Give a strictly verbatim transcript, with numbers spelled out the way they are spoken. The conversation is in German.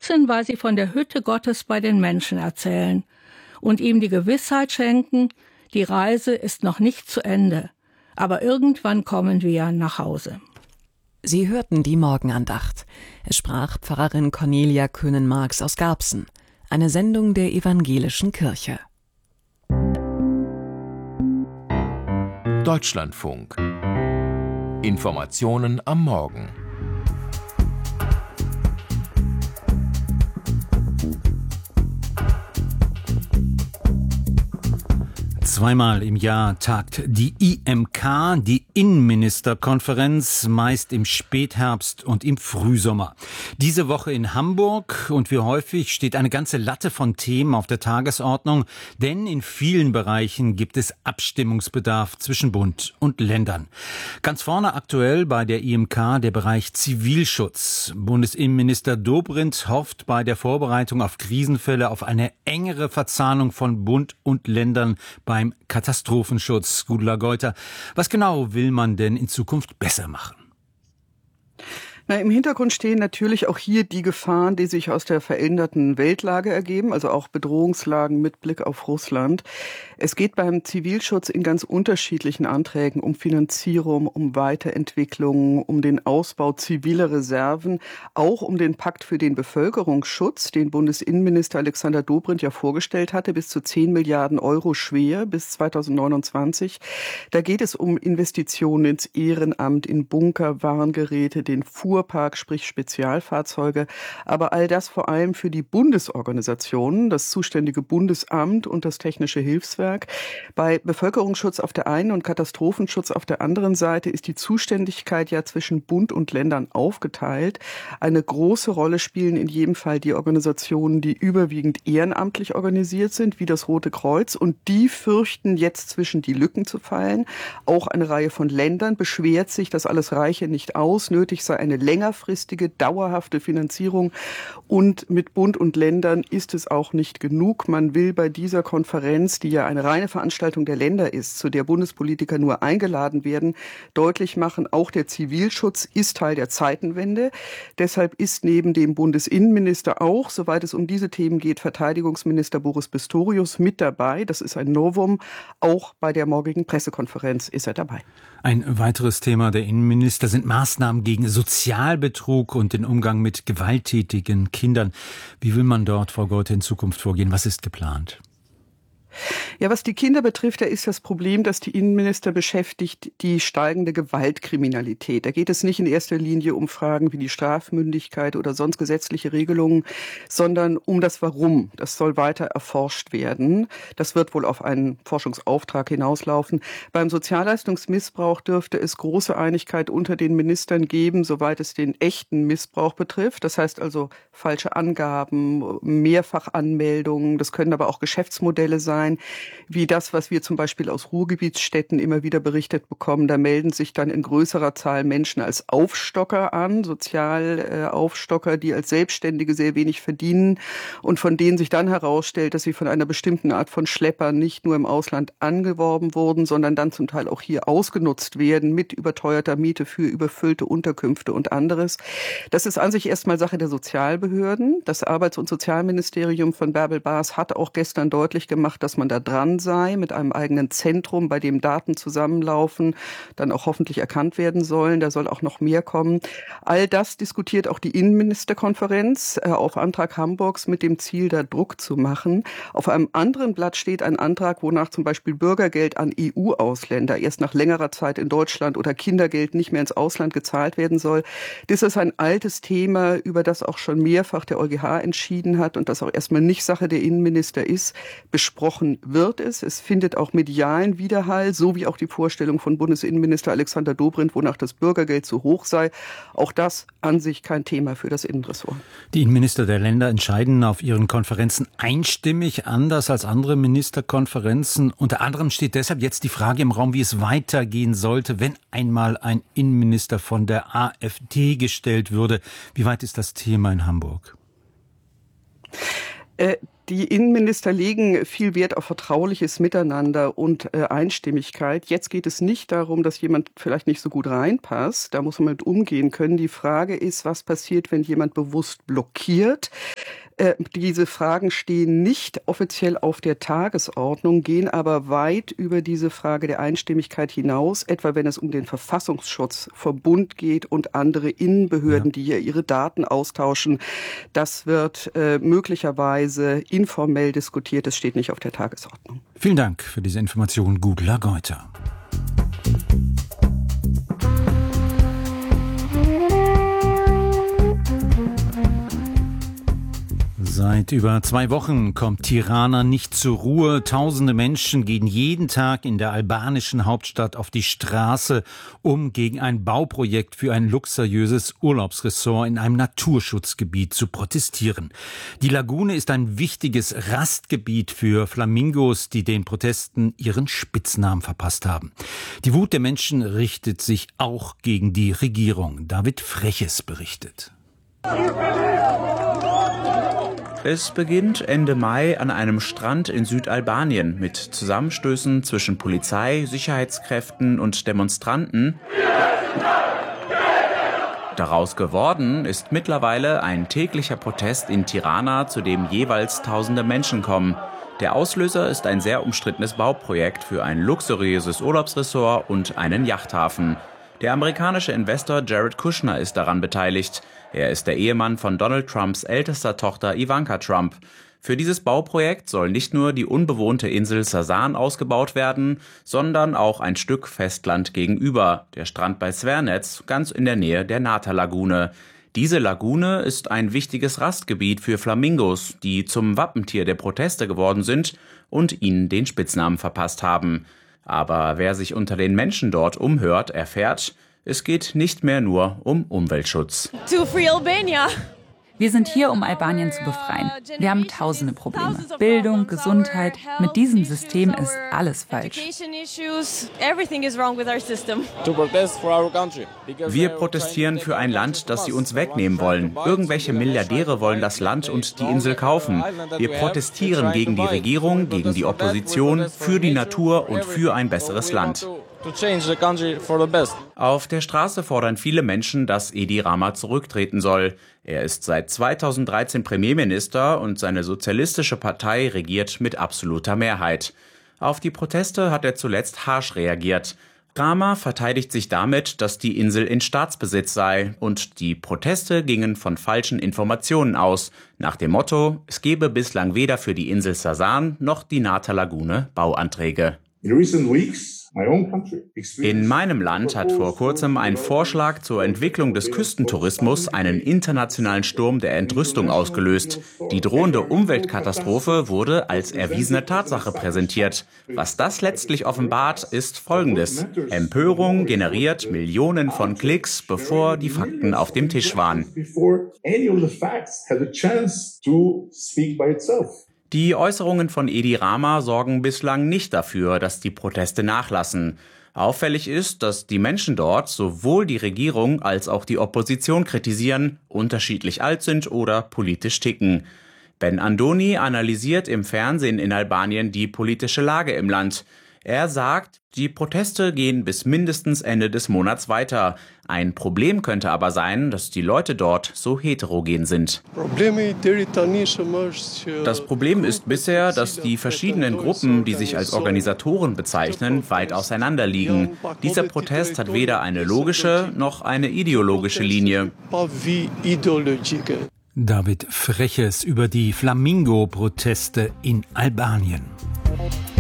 stutzen, weil sie von der Hütte Gottes bei den Menschen erzählen und ihm die Gewissheit schenken, die Reise ist noch nicht zu Ende, aber irgendwann kommen wir nach Hause. Sie hörten die Morgenandacht. Es sprach Pfarrerin Cornelia Köhnen-Marx aus Garbsen. Eine Sendung der Evangelischen Kirche. Deutschlandfunk. Informationen am Morgen. Zweimal im Jahr tagt die I M K, die Innenministerkonferenz, meist im Spätherbst und im Frühsommer. Diese Woche in Hamburg und wie häufig steht eine ganze Latte von Themen auf der Tagesordnung, denn in vielen Bereichen gibt es Abstimmungsbedarf zwischen Bund und Ländern. Ganz vorne aktuell bei der I M K der Bereich Zivilschutz. Bundesinnenminister Dobrindt hofft bei der Vorbereitung auf Krisenfälle auf eine engere Verzahnung von Bund und Ländern beim Katastrophenschutz. Gudula Geuter, was genau will man denn in Zukunft besser machen? Na, im Hintergrund stehen natürlich auch hier die Gefahren, die sich aus der veränderten Weltlage ergeben, also auch Bedrohungslagen mit Blick auf Russland. Es geht beim Zivilschutz in ganz unterschiedlichen Anträgen um Finanzierung, um Weiterentwicklung, um den Ausbau ziviler Reserven, auch um den Pakt für den Bevölkerungsschutz, den Bundesinnenminister Alexander Dobrindt ja vorgestellt hatte, bis zu zehn Milliarden Euro schwer bis zweitausendneunundzwanzig. Da geht es um Investitionen ins Ehrenamt, in Bunker, Warngeräte, den Fuhr Fuhrpark, sprich Spezialfahrzeuge, aber all das vor allem für die Bundesorganisationen, das zuständige Bundesamt und das Technische Hilfswerk. Bei Bevölkerungsschutz auf der einen und Katastrophenschutz auf der anderen Seite ist die Zuständigkeit ja zwischen Bund und Ländern aufgeteilt. Eine große Rolle spielen in jedem Fall die Organisationen, die überwiegend ehrenamtlich organisiert sind, wie das Rote Kreuz, und die fürchten jetzt zwischen die Lücken zu fallen. Auch eine Reihe von Ländern beschwert sich, das alles reiche nicht aus, nötig sei eine längerfristige, dauerhafte Finanzierung, und mit Bund und Ländern ist es auch nicht genug. Man will bei dieser Konferenz, die ja eine reine Veranstaltung der Länder ist, zu der Bundespolitiker nur eingeladen werden, deutlich machen, auch der Zivilschutz ist Teil der Zeitenwende. Deshalb ist neben dem Bundesinnenminister auch, soweit es um diese Themen geht, Verteidigungsminister Boris Pistorius mit dabei. Das ist ein Novum. Auch bei der morgigen Pressekonferenz ist er dabei. Ein weiteres Thema der Innenminister sind Maßnahmen gegen Sozialbetrug und den Umgang mit gewalttätigen Kindern. Wie will man dort, Frau Geuter, in Zukunft vorgehen? Was ist geplant? Ja, was die Kinder betrifft, da ist das Problem, dass die Innenminister beschäftigt, die steigende Gewaltkriminalität. Da geht es nicht in erster Linie um Fragen wie die Strafmündigkeit oder sonst gesetzliche Regelungen, sondern um das Warum. Das soll weiter erforscht werden. Das wird wohl auf einen Forschungsauftrag hinauslaufen. Beim Sozialleistungsmissbrauch dürfte es große Einigkeit unter den Ministern geben, soweit es den echten Missbrauch betrifft. Das heißt also falsche Angaben, Mehrfachanmeldungen. Das können aber auch Geschäftsmodelle sein, wie das, was wir zum Beispiel aus Ruhrgebietsstädten immer wieder berichtet bekommen. Da melden sich dann in größerer Zahl Menschen als Aufstocker an, Sozialaufstocker, die als Selbstständige sehr wenig verdienen und von denen sich dann herausstellt, dass sie von einer bestimmten Art von Schleppern nicht nur im Ausland angeworben wurden, sondern dann zum Teil auch hier ausgenutzt werden mit überteuerter Miete für überfüllte Unterkünfte und anderes. Das ist an sich erstmal Sache der Sozialbehörden. Das Arbeits- und Sozialministerium von Bärbel Baas hat auch gestern deutlich gemacht, dass man da dran sei mit einem eigenen Zentrum, bei dem Daten zusammenlaufen, dann auch hoffentlich erkannt werden sollen. Da soll auch noch mehr kommen. All das diskutiert auch die Innenministerkonferenz äh, auf Antrag Hamburgs mit dem Ziel, da Druck zu machen. Auf einem anderen Blatt steht ein Antrag, wonach zum Beispiel Bürgergeld an E U-Ausländer erst nach längerer Zeit in Deutschland oder Kindergeld nicht mehr ins Ausland gezahlt werden soll. Das ist ein altes Thema, über das auch schon mehrfach der EuGH entschieden hat und das auch erstmal nicht Sache der Innenminister ist. Besprochen wird es. Es findet auch medialen Widerhall, so wie auch die Vorstellung von Bundesinnenminister Alexander Dobrindt, wonach das Bürgergeld zu hoch sei. Auch das an sich kein Thema für das Innenressort. Die Innenminister der Länder entscheiden auf ihren Konferenzen einstimmig, anders als andere Ministerkonferenzen. Unter anderem steht deshalb jetzt die Frage im Raum, wie es weitergehen sollte, wenn einmal ein Innenminister von der AfD gestellt würde. Wie weit ist das Thema in Hamburg? Äh, Die Innenminister legen viel Wert auf vertrauliches Miteinander und äh, Einstimmigkeit. Jetzt geht es nicht darum, dass jemand vielleicht nicht so gut reinpasst. Da muss man mit umgehen können. Die Frage ist, was passiert, wenn jemand bewusst blockiert? Äh, diese Fragen stehen nicht offiziell auf der Tagesordnung, gehen aber weit über diese Frage der Einstimmigkeit hinaus, etwa wenn es um den Verfassungsschutzverbund geht und andere Innenbehörden, ja. die hier ihre Daten austauschen. Das wird äh, möglicherweise informell diskutiert. Es steht nicht auf der Tagesordnung. Vielen Dank für diese Information, Gudula Geuter. Seit über zwei Wochen kommt Tirana nicht zur Ruhe. Tausende Menschen gehen jeden Tag in der albanischen Hauptstadt auf die Straße, um gegen ein Bauprojekt für ein luxuriöses Urlaubsressort in einem Naturschutzgebiet zu protestieren. Die Lagune ist ein wichtiges Rastgebiet für Flamingos, die den Protesten ihren Spitznamen verpasst haben. Die Wut der Menschen richtet sich auch gegen die Regierung. David Freches berichtet. Es beginnt Ende Mai an einem Strand in Südalbanien mit Zusammenstößen zwischen Polizei, Sicherheitskräften und Demonstranten. Daraus geworden ist mittlerweile ein täglicher Protest in Tirana, zu dem jeweils tausende Menschen kommen. Der Auslöser ist ein sehr umstrittenes Bauprojekt für ein luxuriöses Urlaubsressort und einen Yachthafen. Der amerikanische Investor Jared Kushner ist daran beteiligt. Er ist der Ehemann von Donald Trumps ältester Tochter Ivanka Trump. Für dieses Bauprojekt soll nicht nur die unbewohnte Insel Sasan ausgebaut werden, sondern auch ein Stück Festland gegenüber, der Strand bei Svernetz, ganz in der Nähe der Nata-Lagune. Diese Lagune ist ein wichtiges Rastgebiet für Flamingos, die zum Wappentier der Proteste geworden sind und ihnen den Spitznamen verpasst haben. Aber wer sich unter den Menschen dort umhört, erfährt, es geht nicht mehr nur um Umweltschutz. To free Albania. Wir sind hier, um Albanien zu befreien. Wir haben tausende Probleme. Bildung, Gesundheit. Mit diesem System ist alles falsch. Wir protestieren für ein Land, das sie uns wegnehmen wollen. Irgendwelche Milliardäre wollen das Land und die Insel kaufen. Wir protestieren gegen die Regierung, gegen die Opposition, für die Natur und für ein besseres Land. Auf der Straße fordern viele Menschen, dass Edi Rama zurücktreten soll. Er ist seit zweitausenddreizehn Premierminister und seine sozialistische Partei regiert mit absoluter Mehrheit. Auf die Proteste hat er zuletzt harsch reagiert. Rama verteidigt sich damit, dass die Insel in Staatsbesitz sei, und die Proteste gingen von falschen Informationen aus, nach dem Motto, es gebe bislang weder für die Insel Sasan noch die Nata-Lagune Bauanträge. In meinem Land hat vor kurzem ein Vorschlag zur Entwicklung des Küstentourismus einen internationalen Sturm der Entrüstung ausgelöst. Die drohende Umweltkatastrophe wurde als erwiesene Tatsache präsentiert. Was das letztlich offenbart, ist Folgendes. Empörung generiert Millionen von Klicks, bevor die Fakten auf dem Tisch waren. Die Äußerungen von Edi Rama sorgen bislang nicht dafür, dass die Proteste nachlassen. Auffällig ist, dass die Menschen dort sowohl die Regierung als auch die Opposition kritisieren, unterschiedlich alt sind oder politisch ticken. Ben Andoni analysiert im Fernsehen in Albanien die politische Lage im Land. Er sagt, die Proteste gehen bis mindestens Ende des Monats weiter. Ein Problem könnte aber sein, dass die Leute dort so heterogen sind. Das Problem ist bisher, dass die verschiedenen Gruppen, die sich als Organisatoren bezeichnen, weit auseinander liegen. Dieser Protest hat weder eine logische noch eine ideologische Linie. David Freches über die Flamingo-Proteste in Albanien.